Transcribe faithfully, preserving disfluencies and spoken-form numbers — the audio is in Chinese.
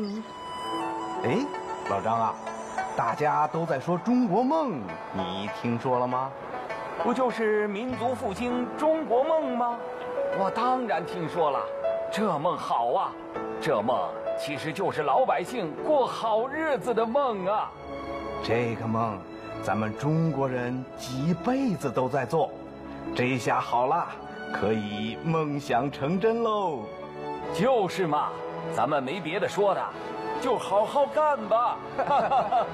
哎，老张啊，大家都在说中国梦，你听说了吗？ 不就是民族复兴中国梦吗？我当然听说了，这梦好啊！这梦其实就是老百姓过好日子的梦啊。 这个梦，咱们中国人几辈子都在做，这下好了，可以梦想成真喽。 就是嘛，咱们没别的说的，就好好干吧。